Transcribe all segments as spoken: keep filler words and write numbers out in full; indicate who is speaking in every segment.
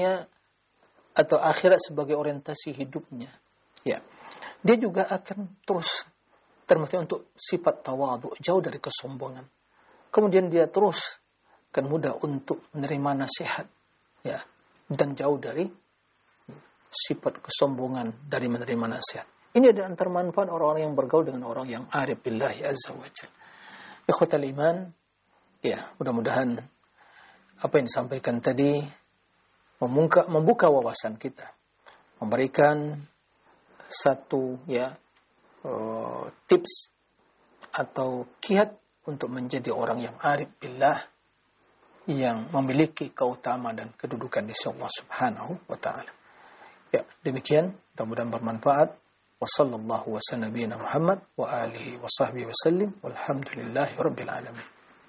Speaker 1: atau akhirat sebagai orientasi hidupnya, ya, dia juga akan terus termasuk untuk sifat tawadhu, jauh dari kesombongan. Kemudian dia terus akan mudah untuk menerima nasihat, ya, dan jauh dari sifat kesombongan dari menerima nasihat. Ini adalah antara manfaat orang-orang yang bergaul dengan orang yang arif billahi azza wa jalla. Ikhwatal iman, ya, mudah-mudahan apa yang disampaikan tadi membuka, membuka wawasan kita, memberikan satu, ya, uh, tips atau kiat untuk menjadi orang yang arif billah, yang memiliki keutamaan dan kedudukan di sisi Allah Subhanahu wa taala. Ya, demikian, mudah-mudahan bermanfaat. Wassallallahu wasallam nabiyina Muhammad wa alihi wa sahbihi wasallim walhamdulillahi rabbil alamin.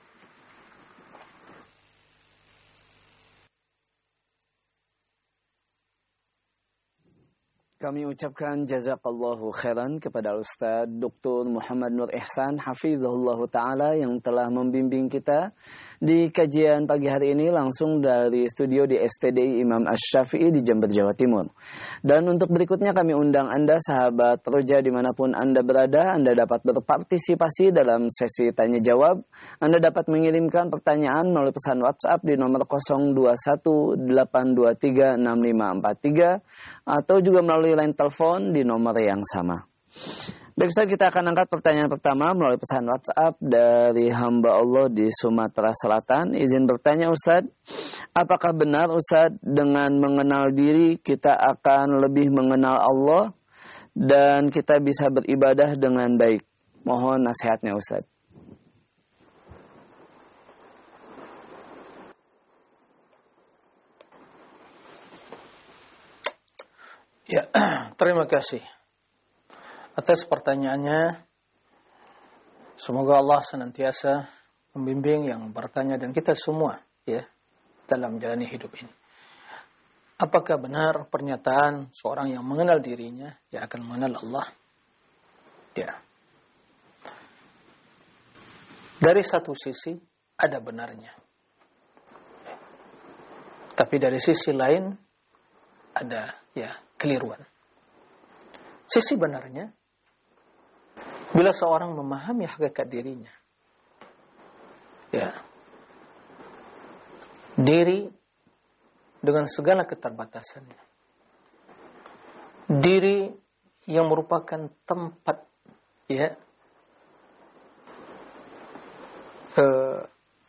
Speaker 2: Kami ucapkan jazakallahu khairan kepada Ustaz Doktor Muhammad Nur Ihsan hafizahullah ta'ala yang telah membimbing kita di kajian pagi hari ini langsung dari studio di S T D I Imam Asy-Syafi'i di Jember, Jawa Timur. Dan untuk berikutnya kami undang Anda sahabat Roja dimanapun Anda berada, Anda dapat berpartisipasi dalam sesi tanya jawab. Anda dapat mengirimkan pertanyaan melalui pesan WhatsApp di nomor nol dua satu delapan dua tiga enam lima empat tiga atau juga melalui line telepon di nomor yang sama. Baik Ustaz, kita akan angkat pertanyaan pertama melalui pesan WhatsApp dari hamba Allah di Sumatera Selatan. Izin bertanya Ustaz, apakah benar Ustaz dengan mengenal diri kita akan lebih mengenal Allah dan kita bisa beribadah dengan baik? Mohon nasihatnya Ustaz.
Speaker 1: Ya, terima kasih atas pertanyaannya. Semoga Allah senantiasa membimbing yang bertanya dan kita semua, ya, dalam menjalani hidup ini. Apakah benar pernyataan seorang yang mengenal dirinya dia akan mengenal Allah? Ya. Dari satu sisi ada benarnya. Tapi dari sisi lain ada, ya, keliruan. Sisi benarnya, bila seorang memahami hakikat dirinya, ya, diri dengan segala keterbatasannya, diri yang merupakan tempat, ya, eh,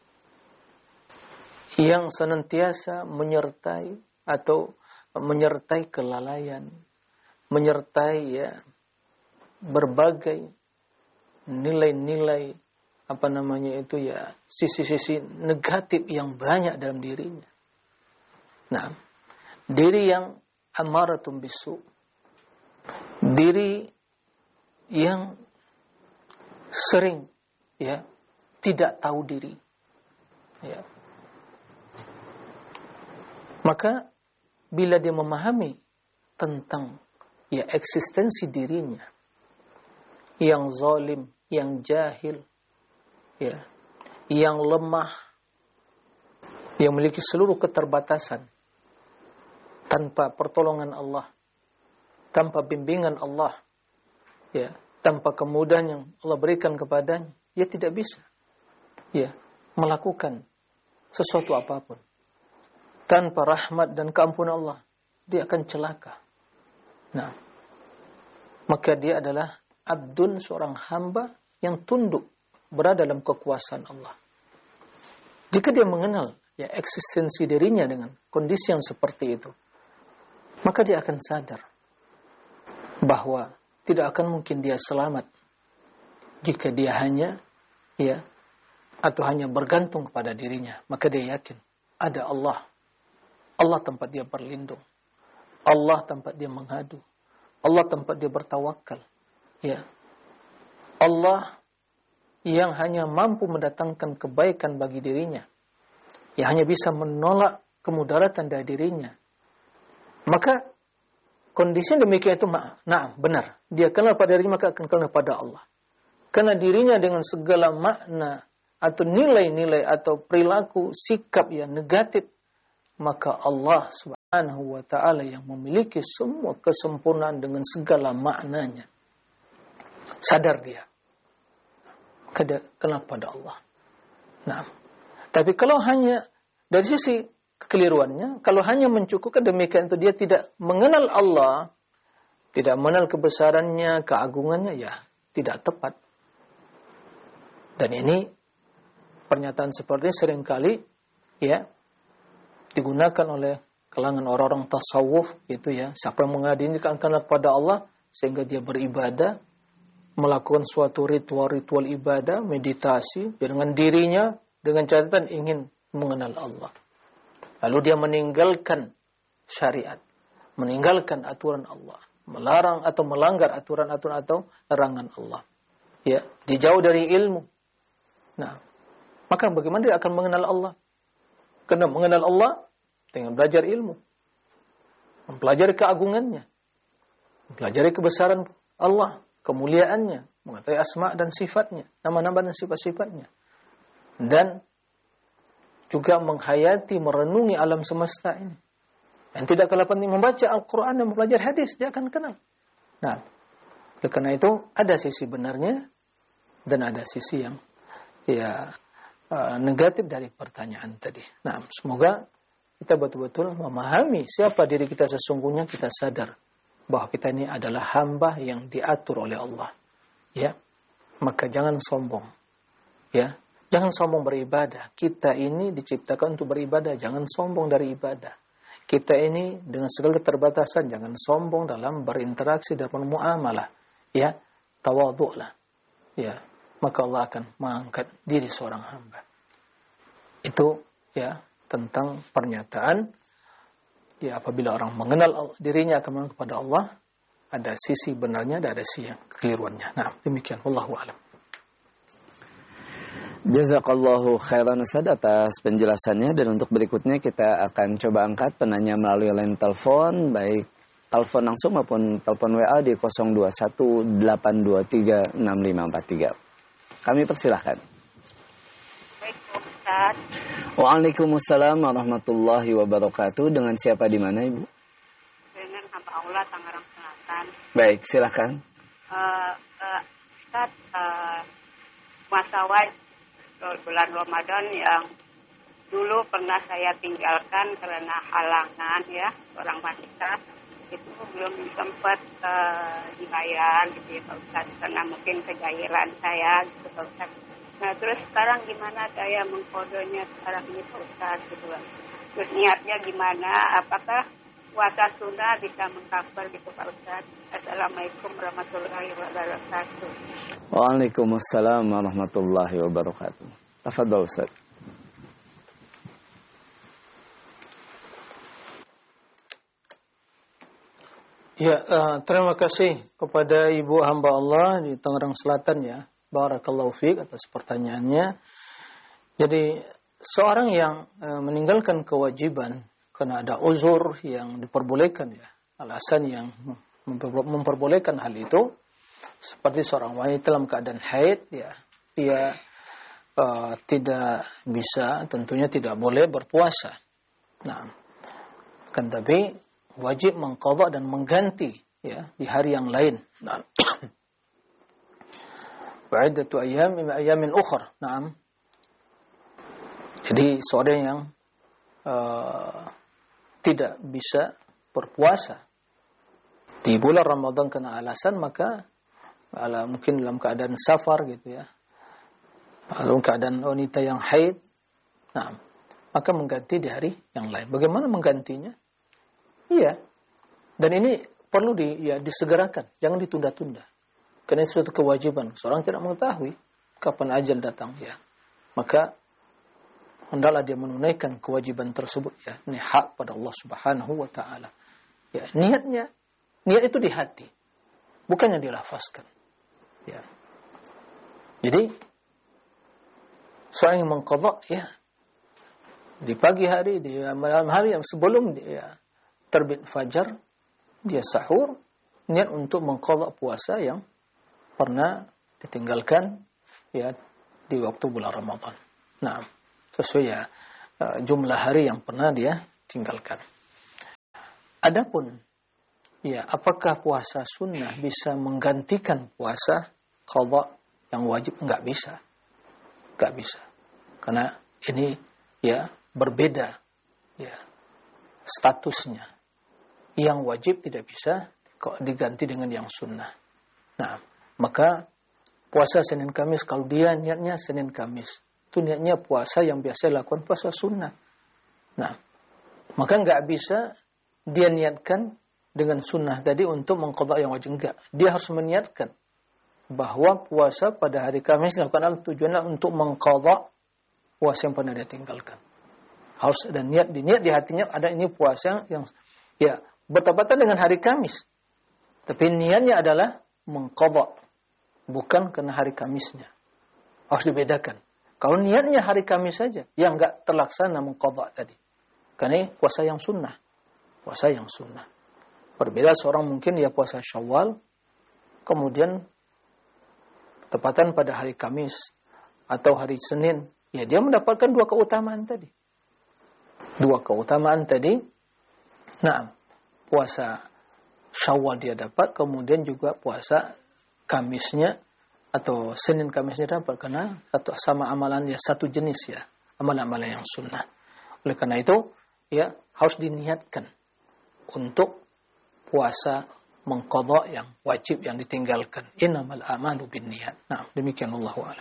Speaker 1: yang senantiasa menyertai atau menyertai kelalaian, menyertai, ya, berbagai nilai-nilai apa namanya itu, ya, sisi-sisi negatif yang banyak dalam dirinya. Nah, diri yang amaratun bisu, diri yang sering, ya, tidak tahu diri, ya. Maka bila dia memahami tentang, ya, eksistensi dirinya yang zalim, yang jahil, ya, yang lemah, yang memiliki seluruh keterbatasan, tanpa pertolongan Allah, tanpa bimbingan Allah, ya, tanpa kemudahan yang Allah berikan kepadanya, dia tidak bisa, ya, melakukan sesuatu apapun. Tanpa rahmat dan keampunan Allah, dia akan celaka. Nah, maka dia adalah abdun, seorang hamba yang tunduk berada dalam kekuasaan Allah. Jika dia mengenal, ya, eksistensi dirinya dengan kondisi yang seperti itu, maka dia akan sadar bahwa tidak akan mungkin dia selamat jika dia hanya, ya, atau hanya bergantung kepada dirinya. Maka dia yakin ada Allah. Allah tempat dia berlindung. Allah tempat dia menghadu. Allah tempat dia bertawakal. Ya. Allah yang hanya mampu mendatangkan kebaikan bagi dirinya. Yang hanya bisa menolak kemudaratan dari dirinya. Maka kondisi demikian itu, nah, benar. Dia kenal pada dirinya, maka akan kenal pada Allah. Karena dirinya dengan segala makna atau nilai-nilai atau perilaku, sikap yang negatif, maka Allah subhanahu Subhanahu wa ta'ala yang memiliki semua kesempurnaan dengan segala maknanya. Sadar dia. Kenal pada Allah. Nah, tapi kalau hanya dari sisi kekeliruannya, kalau hanya mencukupkan demikian itu dia tidak mengenal Allah, tidak mengenal kebesarannya, keagungannya, ya tidak tepat. Dan ini pernyataan seperti seringkali ya digunakan oleh kalangan orang-orang tasawuf gitu ya. Siapa yang mengadakan kepada Allah sehingga dia beribadah, melakukan suatu ritual-ritual ibadah, meditasi dengan dirinya dengan catatan ingin mengenal Allah. Lalu dia meninggalkan syariat, meninggalkan aturan Allah, melarang atau melanggar aturan-aturan atau larangan Allah. Ya, dijauh dari ilmu. Nah, maka bagaimana dia akan mengenal Allah? Karena mengenal Allah dengan belajar ilmu, mempelajari keagungannya, mempelajari kebesaran Allah, kemuliaannya, mengetahui asma dan sifatnya, nama-nama dan sifat-sifatnya, dan juga menghayati, merenungi alam semesta ini. Dan tidak kalah penting membaca Al-Quran dan mempelajari hadis, dia akan kenal. Nah, oleh karena itu ada sisi benarnya dan ada sisi yang ya uh, negatif dari pertanyaan tadi. Nah, semoga kita betul-betul memahami siapa diri kita sesungguhnya, kita sadar bahwa kita ini adalah hamba yang diatur oleh Allah. Ya, maka jangan sombong. Ya, jangan sombong beribadah. Kita ini diciptakan untuk beribadah, jangan sombong dari ibadah. Kita ini dengan segala keterbatasan, jangan sombong dalam berinteraksi dalam muamalah. Ya, tawadhu'lah. Ya, maka Allah akan mengangkat diri seorang hamba. Itu ya tentang pernyataan ya apabila orang mengenal dirinya akan mengenal kepada Allah, ada sisi benarnya, ada sisi yang kekeliruannya. Nah, demikian wallahu a'lam.
Speaker 2: Jazakallahu khairan Ustaz atas penjelasannya, dan untuk berikutnya kita akan coba angkat penanya melalui line telepon, baik telepon langsung maupun telepon W A di nol dua satu delapan dua tiga enam lima empat tiga. Kami persilahkan. Waalaikumsalam warahmatullahi wabarakatuh. Dengan siapa di mana, Ibu?
Speaker 3: Dengan hamba Allah Tangerang Selatan.
Speaker 2: Baik, silakan.
Speaker 3: Uh, uh, Ustaz, uh, masa wajib bulan Ramadan yang dulu pernah saya tinggalkan karena halangan ya, seorang wanita itu belum sempat uh, dibayar gitu ya Pak Ustaz, karena mungkin kejairan saya gitu Pak Ustaz. Nah terus sekarang gimana saya mengkodonya sekarang ini Pak Ustaz gitu kan. Terus niatnya gimana, apakah puasa sunnah bisa mengcover gitu Pak Ustaz. Assalamualaikum warahmatullahi wabarakatuh.
Speaker 2: Waalaikumsalam warahmatullahi wabarakatuh. Tafadhol Ustaz.
Speaker 1: Ya, uh, terima kasih kepada Ibu hamba Allah di Tangerang Selatan ya. Barakallahu fiik atas pertanyaannya. Jadi seorang yang uh, meninggalkan kewajiban karena ada uzur yang diperbolehkan ya, alasan yang memperbolehkan hal itu, seperti seorang wanita dalam keadaan haid ya, ia uh, tidak bisa, tentunya tidak boleh berpuasa. Nah, kan tapi wajib mengqadha dan mengganti ya di hari yang lain. Nah, wa'idatu ayyam min ayyamin ukhra. Naam. Jadi seorang yang uh, tidak bisa berpuasa di bulan Ramadan karena alasan, maka ala, mungkin dalam keadaan safar gitu ya, dalam keadaan wanita yang haid, nah, maka mengganti di hari yang lain. Bagaimana menggantinya? Iya, dan ini perlu di, ya, disegerakan, jangan ditunda-tunda. Karena itu suatu kewajiban. Seorang tidak mengetahui kapan ajal datang ya, maka hendaklah dia menunaikan kewajiban tersebut ya. Ini hak pada Allah Subhanahu wa taala. Ya, niatnya, niat itu di hati, bukan yang dilafazkan. Ya. Jadi seorang yang mengqadha ya di pagi hari, di malam hari yang sebelum dia terbit fajar, dia sahur, niat untuk mengqadha puasa yang pernah ditinggalkan ya di waktu bulan Ramadan. Nah, sesuai ya jumlah hari yang pernah dia tinggalkan. Adapun ya, apakah puasa sunnah bisa menggantikan puasa qadha yang wajib? Enggak bisa. Enggak bisa. Karena ini ya berbeda ya statusnya. Yang wajib tidak bisa kok diganti dengan yang sunnah. Nah, maka puasa Senin Kamis, kalau dia niatnya Senin Kamis, itu niatnya puasa yang biasa dilakukan puasa sunnah. Nah, maka nggak bisa dia niatkan dengan sunnah tadi untuk mengqadha yang wajib. Enggak. Dia harus meniatkan bahwa puasa pada hari Kamis dilakukan adalah tujuannya untuk mengqadha puasa yang pernah dia tinggalkan. Harus ada niat, di niat di hatinya ada ini puasa yang ya bertepatan dengan hari Kamis. Tapi niatnya adalah mengqadha, bukan karena hari Kamisnya. Harus dibedakan. Kalau niatnya hari Kamis saja, yang enggak terlaksana mengqadha tadi. Karena ini puasa yang sunnah. Puasa yang sunnah. Berbeda seorang mungkin dia puasa Syawal, kemudian tepatan pada hari Kamis atau hari Senin, ya dia mendapatkan dua keutamaan tadi. Dua keutamaan tadi. Nah, puasa Syawal dia dapat, kemudian juga puasa Kamisnya atau Senin Kamisnya dapat, karena satu sama amalan ya, satu jenis ya, amalan-amalan yang sunnah. Oleh karena itu ya harus diniatkan untuk puasa mengqadha yang wajib yang ditinggalkan. Innamal a'malu binniyat. Nah, demikian Allahu a'lam.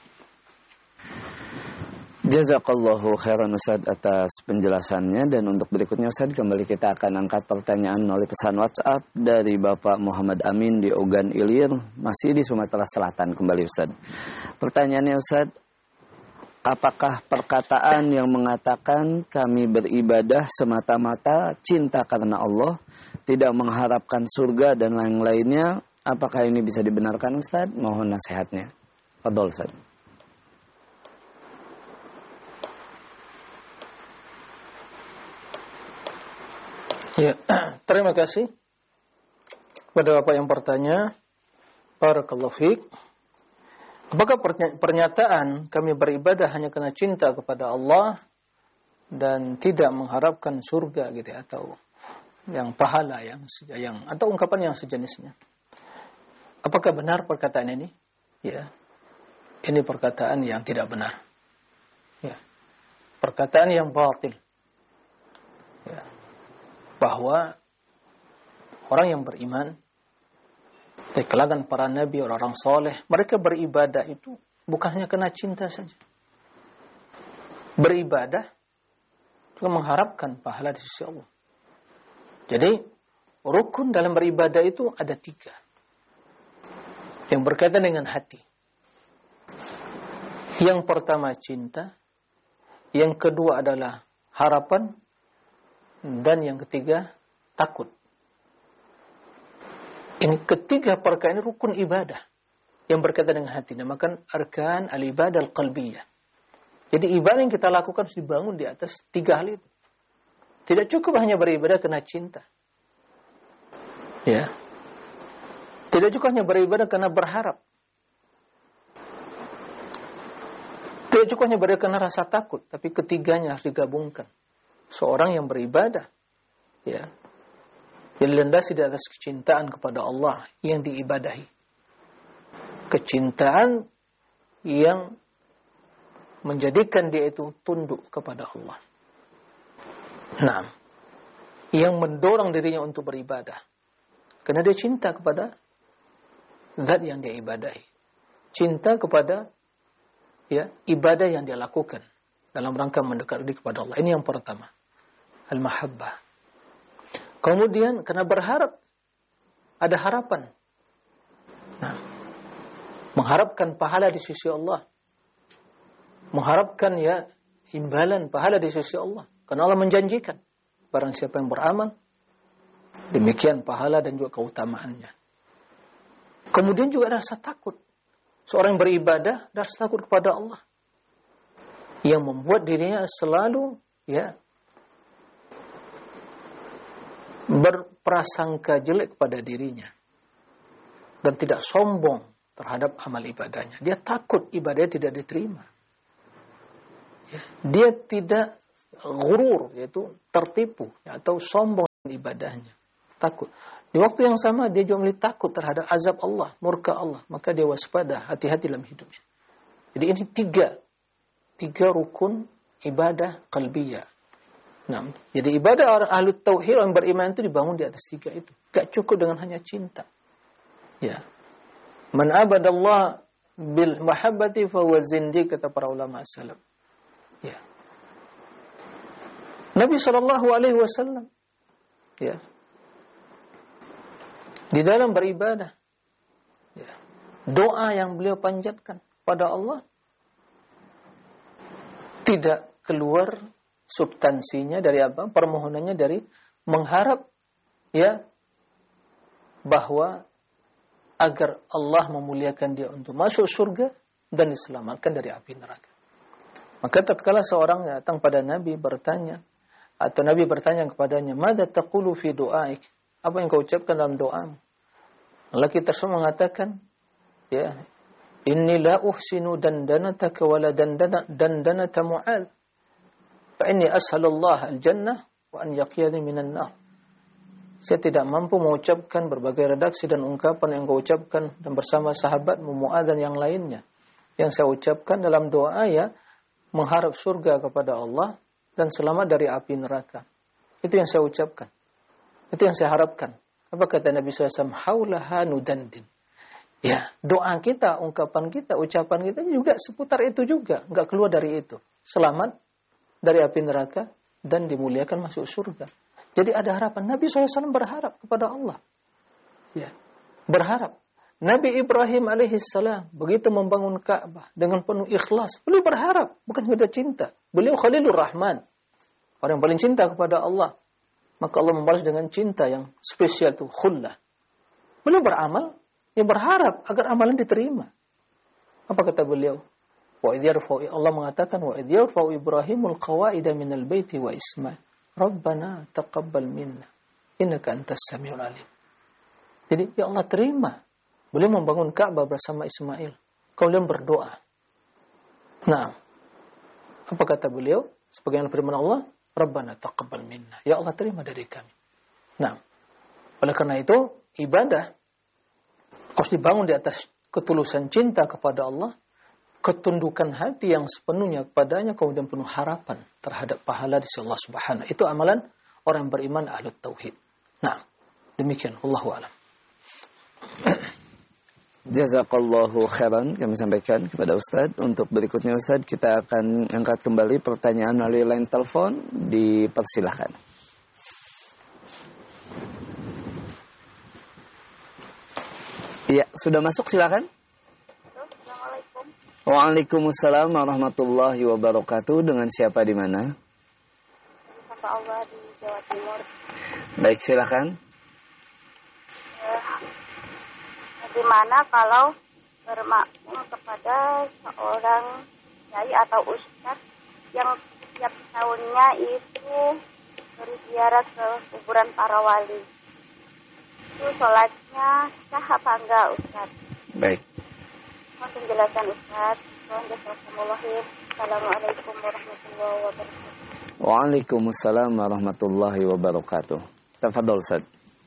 Speaker 2: Jazakallahu khairan Ustaz atas penjelasannya, dan untuk berikutnya Ustaz kembali kita akan angkat pertanyaan melalui pesan WhatsApp dari Bapak Muhammad Amin di Ogan Ilir, masih di Sumatera Selatan kembali Ustaz. Pertanyaannya Ustaz, apakah perkataan yang mengatakan kami beribadah semata-mata cinta karena Allah, tidak mengharapkan surga dan lain-lainnya, apakah ini bisa dibenarkan Ustaz? Mohon nasihatnya. Fadhol Ustaz.
Speaker 1: Ya, terima kasih kepada Bapak yang bertanya. Barakallahu fiik. Apakah pernyataan kami beribadah hanya karena cinta kepada Allah dan tidak mengharapkan surga gitu ya, atau yang pahala yang yang atau ungkapan yang sejenisnya? Apakah benar perkataan ini? Ya. Ini perkataan yang tidak benar. Ya. Perkataan yang batil. Ya. Bahwa orang yang beriman dari kalangan para nabi, orang-orang soleh, mereka beribadah itu bukan hanya karena cinta saja. Beribadah juga mengharapkan pahala di sisi Allah. Jadi rukun dalam beribadah itu ada tiga, yang berkaitan dengan hati. Yang pertama cinta, yang kedua adalah harapan, dan yang ketiga takut. Ini ketiga perkara ini rukun ibadah yang berkaitan dengan hati. Namakan arkan al-ibadah al-qalbiyah. Jadi ibadah yang kita lakukan harus dibangun di atas tiga hal itu. Tidak cukup hanya beribadah karena cinta. Ya. Tidak cukup hanya beribadah karena berharap. Tidak cukup hanya beribadah karena rasa takut, tapi ketiganya harus digabungkan. Seorang yang beribadah, ya, dilandasi di atas kecintaan kepada Allah yang diibadahi. Kecintaan yang menjadikan dia itu tunduk kepada Allah. Nah, yang mendorong dirinya untuk beribadah. Karena dia cinta kepada zat yang dia ibadahi. Cinta kepada ya ibadah yang dia lakukan dalam rangka mendekat diri kepada Allah. Ini yang pertama. Al-mahabbah. Kemudian karena berharap, ada harapan. Nah, mengharapkan pahala di sisi Allah. Mengharapkan ya imbalan pahala di sisi Allah. Karena Allah menjanjikan, barang siapa yang beramal, demikian pahala dan juga keutamaannya. Kemudian juga rasa takut. Seorang yang beribadah, rasa takut kepada Allah. Yang membuat dirinya selalu ya berprasangka jelek kepada dirinya dan tidak sombong terhadap amal ibadahnya. Dia takut ibadahnya tidak diterima. Ya. Dia tidak ghurur, yaitu tertipu atau sombong ibadahnya. Takut. Di waktu yang sama dia juga memiliki takut terhadap azab Allah, murka Allah. Maka dia waspada, hati-hati dalam hidupnya. Jadi ini tiga. Tiga rukun ibadah qalbiyah. Nah, jadi ibadah orang ahli tauhid, orang beriman itu dibangun di atas tiga itu. Gak cukup dengan hanya cinta. Ya. Man abadallah bil mahabbati fa huwa zindiq, kata para ulama salaf. Ya. Nabi sallallahu alaihi wasallam ya. Di dalam beribadah ya, doa yang beliau panjatkan pada Allah tidak keluar substansinya dari apa? Permohonannya dari mengharap ya bahwa agar Allah memuliakan dia untuk masuk surga dan diselamatkan dari api neraka. Maka tatkala seorang datang pada Nabi bertanya, atau Nabi bertanya kepadanya, "Madza taqulu fi du'aik?" Apa yang kau ucapkan dalam doamu? Laki tersebut mengatakan, ya, "Inni la uhsinu dandanataka wala dandana dandanata Mu'adz. Fa inni as'alullah al-jannah wa an yaqiyani minan nar." Saya tidak mampu mengucapkan berbagai redaksi dan ungkapan yang kau ucapkan dan bersama sahabat Mu'adz dan yang lainnya. Yang saya ucapkan dalam doa ya mengharap surga kepada Allah dan selamat dari api neraka. Itu yang saya ucapkan. Itu yang saya harapkan. Apa kata Nabi shallallahu alaihi wasallam? Haulaha nudandin. Ya, doa kita, ungkapan kita, ucapan kita juga seputar itu juga. Enggak keluar dari itu. Selamat dari api neraka dan dimuliakan masuk surga. Jadi ada harapan. Nabi shallallahu alaihi wasallam berharap kepada Allah. Ya, berharap. Nabi Ibrahim alaihissalam begitu membangun Ka'bah dengan penuh ikhlas. Beliau berharap, bukan sekedar cinta. Beliau Khalilur Rahman. Orang yang paling cinta kepada Allah. Maka Allah membalas dengan cinta yang spesial itu, khullah. Beliau beramal, yang berharap agar amalan diterima. Apa kata beliau? Wa idh yarfa'u, Allah mengatakan, wa idh yarfa'u Ibrahimul qawaida minal baiti wa Ismail. Rabbana taqabbal minna innaka antas samiul alim. Jadi ya Allah terima. Beliau membangun Ka'bah bersama Ismail. Kemudian berdoa. Nah, apa kata beliau? Sebagaimana firman Allah, Rabbana taqabbal minna. Ya Allah terima dari kami. Nah, oleh karena itu ibadah harus dibangun di atas ketulusan cinta kepada Allah, ketundukan hati yang sepenuhnya kepadanya, kemudian penuh harapan terhadap pahala di sisi Allah Subhanahu. Itu amalan orang beriman ahli tauhid. Nah, demikian wallahu a'lam.
Speaker 2: Jazakallahu khairan kami sampaikan kepada Ustadz. Untuk berikutnya Ustadz, kita akan angkat kembali pertanyaan melalui line telepon. Dipersilahkan. Iya, sudah masuk, silakan.
Speaker 3: Assalamualaikum.
Speaker 2: Waalaikumsalam warahmatullahi wabarakatuh. Dengan siapa di mana?
Speaker 3: Hamba Allah di Jawa Timur.
Speaker 2: Baik, silakan.
Speaker 3: Bagaimana kalau bermakmum kepada seorang kiai atau ustadz yang setiap tahunnya itu berziarah ke kuburan para wali? Itu sholatnya sah apa enggak, Ustadz?
Speaker 2: Baik.
Speaker 3: Mohon penjelasan, Ustadz. Assalamualaikum warahmatullahi wabarakatuh.
Speaker 2: Waalaikumsalam warahmatullahi wabarakatuh. Tafadhol, Ustadz.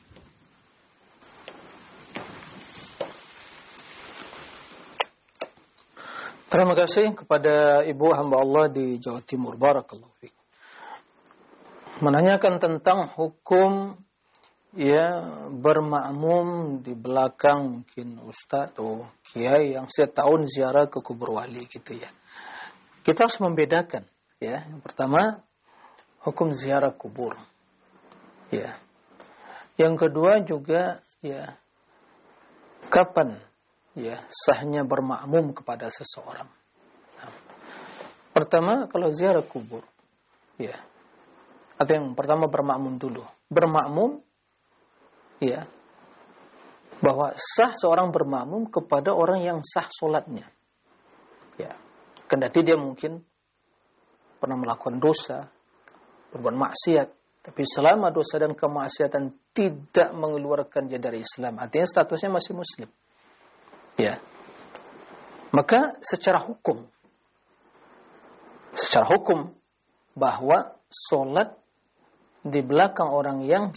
Speaker 1: Terima kasih kepada ibu hamba Allah di Jawa Timur. Barakallahu fiik. Menanyakan tentang hukum ya bermakmum di belakang mungkin ustaz atau kiai yang setiap tahun ziarah ke kubur wali gitu ya. Kita harus membedakan ya. Yang pertama hukum ziarah kubur. Ya. Yang kedua juga ya kapan ya sahnya bermakmum kepada seseorang. Nah, pertama kalau ziarah kubur ya. Atau yang pertama bermakmum dulu. Bermakmum ya bahwa sah seorang bermakmum kepada orang yang sah solatnya. Ya. Kendati dia mungkin pernah melakukan dosa, berbuat maksiat, tapi selama dosa dan kemaksiatan tidak mengeluarkan dia dari Islam, artinya statusnya masih muslim. Ya. Maka secara hukum secara hukum bahwa solat di belakang orang yang